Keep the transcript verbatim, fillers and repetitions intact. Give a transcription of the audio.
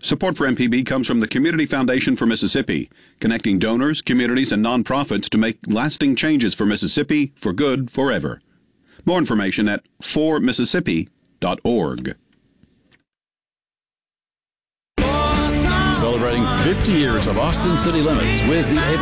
Support for M P B comes from the Community Foundation for Mississippi, connecting donors, communities, and nonprofits to make lasting changes for Mississippi for good forever. More information at for mississippi dot org. Celebrating fifty years of Austin City Limits with the